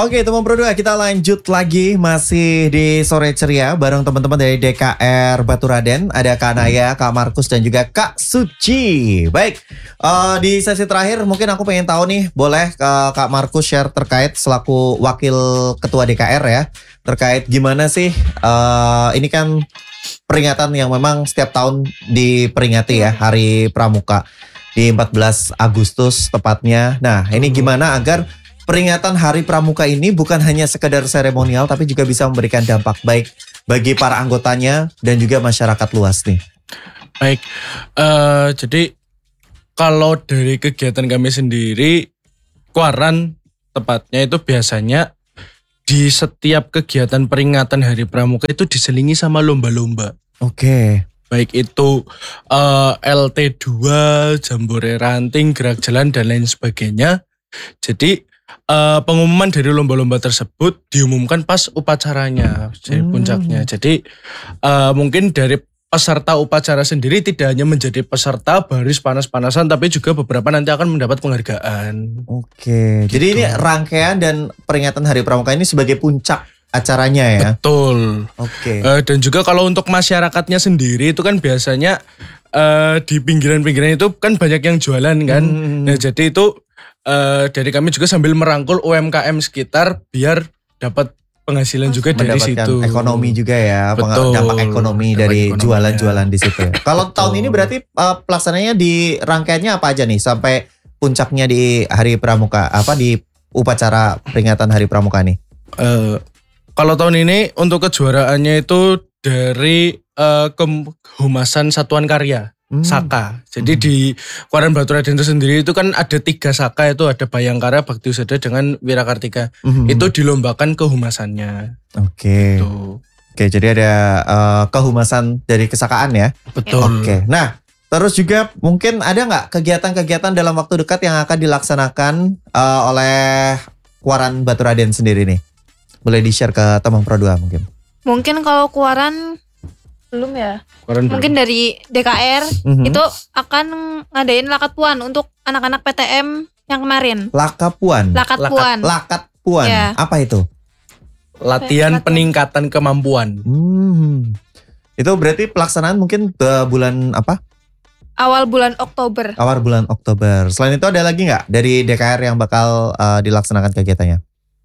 Oke, teman Pro 2, kita lanjut lagi masih di Sore Ceria bareng teman-teman dari DKR Baturaden. Ada Kak Naya, Kak Markus dan juga Kak Suci. Baik, di sesi terakhir mungkin aku pengen tahu nih, boleh Kak Markus share terkait selaku Wakil Ketua DKR ya, terkait gimana sih ini kan peringatan yang memang setiap tahun diperingati ya, Hari Pramuka di 14 Agustus tepatnya. Nah, ini gimana agar peringatan Hari Pramuka ini bukan hanya sekedar seremonial tapi juga bisa memberikan dampak baik bagi para anggotanya dan juga masyarakat luas nih. Baik, jadi kalau dari kegiatan kami sendiri, Kuaran tepatnya itu biasanya di setiap kegiatan peringatan Hari Pramuka itu diselingi sama lomba-lomba. Oke. Baik itu LT2, jambore ranting, gerak jalan dan lain sebagainya. Jadi pengumuman dari lomba-lomba tersebut diumumkan pas upacaranya, jadi puncaknya. Jadi mungkin dari peserta upacara sendiri tidak hanya menjadi peserta baris panas-panasan, tapi juga beberapa nanti akan mendapat penghargaan. Oke, Gitu. jadi ini rangkaian dan peringatan Hari Pramuka ini sebagai puncak acaranya ya. Betul. Oke. Dan juga kalau untuk masyarakatnya sendiri itu kan biasanya di pinggiran-pinggiran itu kan banyak yang jualan kan. Nah jadi itu dari kami juga sambil merangkul UMKM sekitar biar dapat penghasilan juga dari Mendapatkan situ. ekonomi juga ya, Betul. dampak ekonomi Dampak dari ekonominya. jualan-jualan di situ. Ya. Kalau tahun ini berarti pelaksananya di rangkaiannya apa aja nih sampai puncaknya di Hari Pramuka, apa di upacara peringatan Hari Pramuka nih? Kalau tahun ini untuk kejuaraannya itu dari Kehumasan Satuan Karya. Saka. Jadi di Kuaran Baturaden itu sendiri itu kan ada 3 saka, itu ada Bayangkara, Bakti Usada dengan Wirakartika. Itu dilombakan kehumasannya. Oke. Gitu. Oke, jadi ada kehumasan dari kesakaan ya. Betul. Oke. Nah, terus juga mungkin ada nggak kegiatan-kegiatan dalam waktu dekat yang akan dilaksanakan oleh Kuaran Baturaden sendiri nih? Boleh di-share ke teman Pro 2 mungkin. Mungkin kalau Kuaran belum ya. Kuaran Mungkin dari DKR itu akan ngadain lakat puan untuk anak-anak PTM yang kemarin. Lakapuan. Lakat puan. Lakat puan. Ya. Apa itu? latihan peningkatan kemampuan. Itu berarti pelaksanaan mungkin bulan apa? Awal bulan Oktober. Awal bulan Oktober. Selain itu ada lagi nggak dari DKR yang bakal dilaksanakan kegiatannya?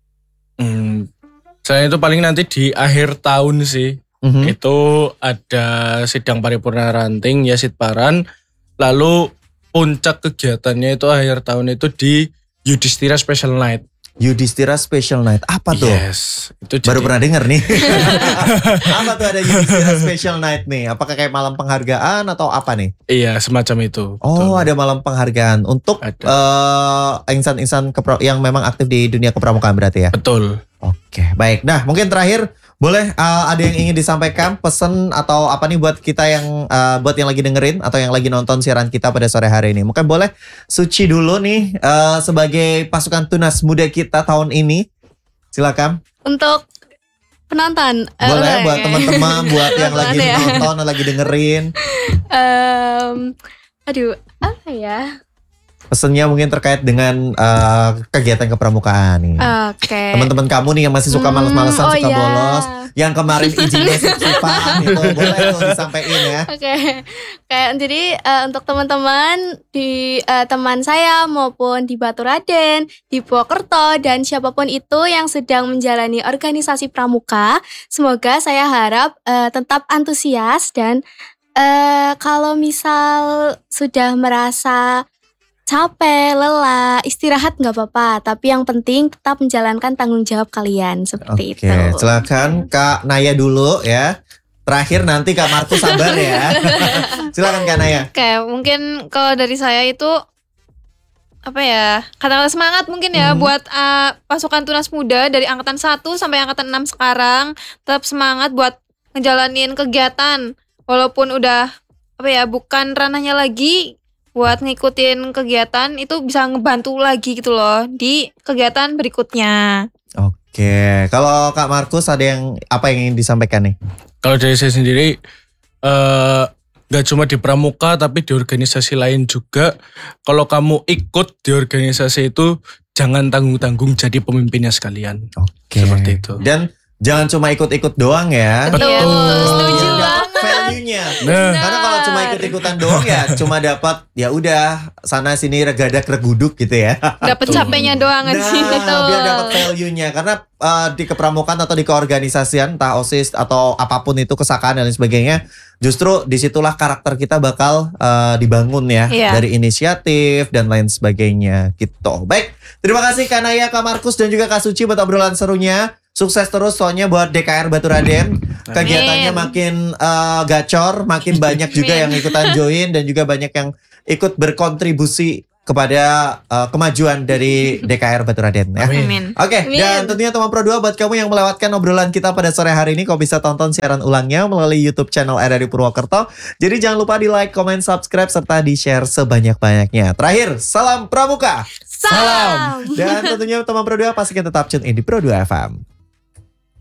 Saya itu paling nanti di akhir tahun sih. Itu ada sidang paripurna ranting ya Sidparan. Lalu puncak kegiatannya itu akhir tahun itu di Yudhistira Special Night. Yudhistira Special Night. Apa tuh? Yes. Itu Baru pernah denger nih. Apa tuh ada Yudhistira Special Night nih? Apakah kayak malam penghargaan atau apa nih? Iya, semacam itu. Oh, ada malam penghargaan untuk insan-insan yang memang aktif di dunia kepramukaan berarti ya? Betul. Oke, baik. Nah, mungkin terakhir boleh ada yang ingin disampaikan pesan atau apa nih buat kita yang buat yang lagi dengerin atau yang lagi nonton siaran kita pada sore hari ini. Mungkin boleh Suci dulu nih sebagai pasukan tunas muda kita tahun ini. Silakan. Untuk penonton. Boleh buat teman-teman, buat yang lagi ya. nonton, lagi dengerin. Aduh, apa ya? Pesannya mungkin terkait dengan kegiatan kepramukaan nih. Oke. Teman-teman kamu nih yang masih suka males-malesan, suka iya. bolos, yang kemarin izinnya sip-sipan gitu, boleh tuh disampaikan ya. Oke. Kayak jadi untuk teman-teman di teman saya maupun di Baturaden, di Purwokerto dan siapapun itu yang sedang menjalani organisasi pramuka, semoga saya harap tetap antusias dan kalau misal sudah merasa capek, lelah, istirahat nggak apa-apa. Tapi yang penting tetap menjalankan tanggung jawab kalian seperti itu. Oke, silakan Kak Naya dulu ya. Terakhir nanti Kak Markus sabar ya. Silakan Kak Naya. Oke, mungkin kalau dari saya itu apa ya? Kata-kata semangat mungkin ya buat pasukan tunas muda dari angkatan 1 sampai angkatan 6 sekarang. Tetap semangat buat ngejalanin kegiatan walaupun udah apa ya, bukan ranahnya lagi. Buat ngikutin kegiatan itu bisa ngebantu lagi gitu loh di kegiatan berikutnya. Oke, kalau Kak Markus ada yang apa yang ingin disampaikan nih? Kalau dari saya sendiri gak cuma di pramuka tapi di organisasi lain juga. Kalau kamu ikut di organisasi itu, jangan tanggung-tanggung jadi pemimpinnya sekalian. Oke. Seperti itu. Dan jangan cuma ikut-ikut doang ya. Betul. Iya, betul. Setuju Biar dapat banget. value-nya. Nah, Karena kalau cuma ikut-ikutan doang ya cuma dapat ya udah sana sini regadak reguduk gitu ya. Dapat capeknya doang Nah, sih. Betul. biar dapat value-nya karena di kepramukaan atau di keorganisasian entah OSIS atau apapun itu kesakaan dan lain sebagainya, justru disitulah karakter kita bakal dibangun ya Iya. dari inisiatif dan lain sebagainya gitu. Baik, terima kasih Kak Naya, Kak Markus dan juga Kak Suci buat obrolan serunya. Sukses terus soalnya buat DKR Baturaden. Kegiatannya makin gacor, makin banyak juga yang ikutan join dan juga banyak yang ikut berkontribusi kepada kemajuan dari DKR Baturaden ya. Amin. Oke, Amin. dan tentunya teman Pro 2 buat kamu yang melewatkan obrolan kita pada sore hari ini, kau bisa tonton siaran ulangnya melalui YouTube channel RRI Purwokerto. Jadi jangan lupa di like, comment, subscribe, serta di share sebanyak-banyaknya. Terakhir, salam Pramuka. Salam. Dan tentunya teman Pro 2 pastikan tetap tune in di Pro 2 FM.